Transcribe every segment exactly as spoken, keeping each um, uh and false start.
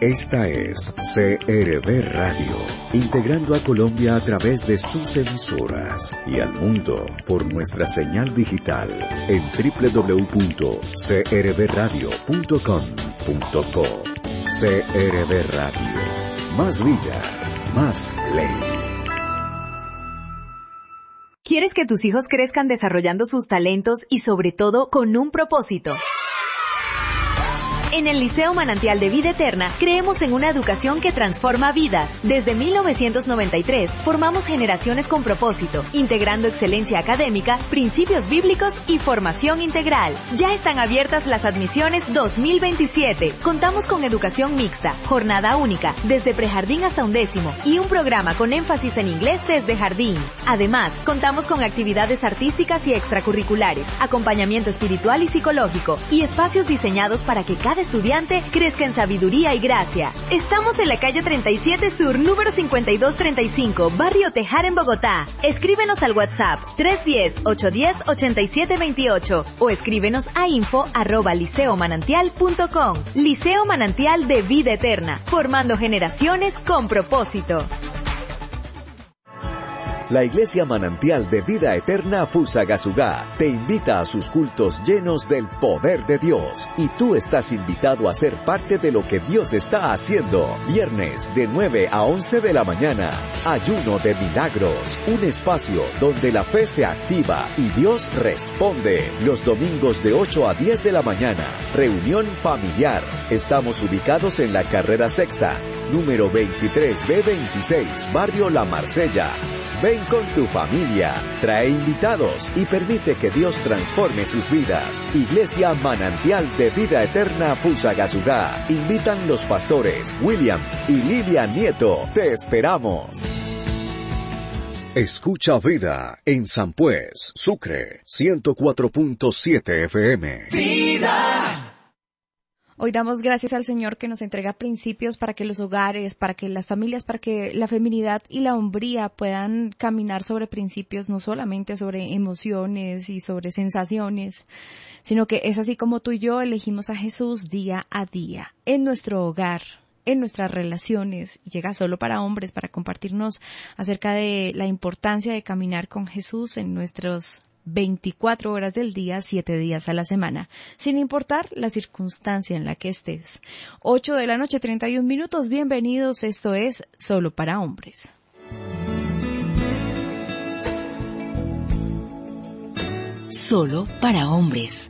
Esta es C R V Radio, integrando a Colombia a través de sus emisoras y al mundo por nuestra señal digital en doble u doble u doble u punto c r v radio punto com punto co. C R V Radio, más vida, más ley. ¿Quieres que tus hijos crezcan desarrollando sus talentos y sobre todo con un propósito? En el Liceo Manantial de Vida Eterna creemos en una educación que transforma vidas. Desde mil novecientos noventa y tres formamos generaciones con propósito, integrando excelencia académica, principios bíblicos y formación integral. Ya están abiertas las admisiones dos mil veintisiete. Contamos con educación mixta, jornada única, desde prejardín hasta undécimo y un programa con énfasis en inglés desde jardín. Además, contamos con actividades artísticas y extracurriculares, acompañamiento espiritual y psicológico y espacios diseñados para que cada estudiante crezca en sabiduría y gracia. Estamos en la calle treinta y siete Sur, número cincuenta y dos treinta y cinco, Barrio Tejar en Bogotá. Escríbenos al WhatsApp tres uno cero, ocho uno cero, ocho siete dos ocho o escríbenos a info arroba liceo manantial punto com. Liceo Manantial de Vida Eterna, formando generaciones con propósito. La Iglesia Manantial de Vida Eterna Fusagasugá te invita a sus cultos llenos del poder de Dios y tú estás invitado a ser parte de lo que Dios está haciendo. Viernes de nueve a once de la mañana, Ayuno de Milagros, un espacio donde la fe se activa y Dios responde. Los domingos de ocho a diez de la mañana, reunión familiar. Estamos ubicados en la carrera sexta, número veintitrés B veintiséis, Barrio La Marsella. Ven con tu familia, trae invitados y permite que Dios transforme sus vidas. Iglesia Manantial de Vida Eterna Fusagasugá. Invitan los pastores William y Lilia Nieto. Te esperamos. Escucha Vida en San Pues, Sucre, ciento cuatro punto siete F M. ¡Vida! Hoy damos gracias al Señor que nos entrega principios para que los hogares, para que las familias, para que la feminidad y la hombría puedan caminar sobre principios, no solamente sobre emociones y sobre sensaciones, sino que es así como tú y yo elegimos a Jesús día a día, en nuestro hogar, en nuestras relaciones. Llega solo para hombres, para compartirnos acerca de la importancia de caminar con Jesús en nuestros veinticuatro horas del día, siete días a la semana, sin importar la circunstancia en la que estés. ocho de la noche, treinta y un minutos. Bienvenidos, esto es Solo para Hombres. Solo para Hombres.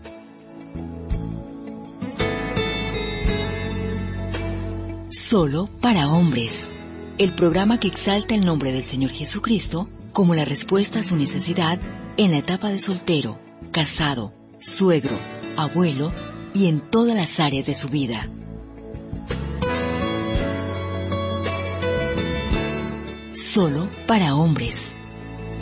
Solo para Hombres. El programa que exalta el nombre del Señor Jesucristo como la respuesta a su necesidad en la etapa de soltero, casado, suegro, abuelo y en todas las áreas de su vida. Solo para hombres.